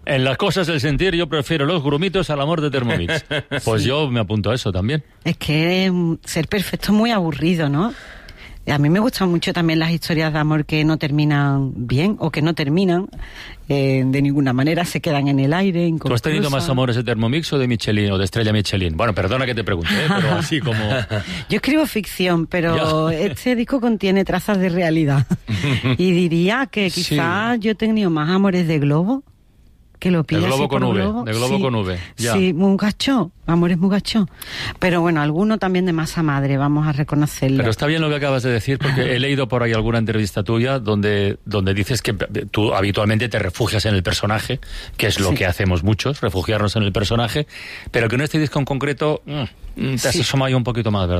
En las cosas del sentir yo prefiero los grumitos al amor de Thermomix. Pues yo me apunto a eso también. Es que ser perfecto es muy aburrido, ¿no? A mí me gustan mucho también las historias de amor que no terminan bien o que no terminan de ninguna manera, se quedan en el aire, inconclusas. ¿Tú has tenido más amores de Thermomix o de Michelin o de Estrella Michelin? Bueno, perdona que te pregunte, pero así como... Yo escribo ficción, pero este disco contiene trazas de realidad. Y diría que quizás yo he tenido más amores de globo, que lo pillas. De globo con V, globo. de globo con V. Ya. Sí, muy gacho, amores muy gacho. Pero bueno, alguno también de masa madre, vamos a reconocerlo. Pero está bien lo que acabas de decir, porque he leído por ahí alguna entrevista tuya donde dices que tú habitualmente te refugias en el personaje, que es lo que hacemos muchos, refugiarnos en el personaje, pero que en este disco en concreto te has asomado un poquito más, ¿verdad?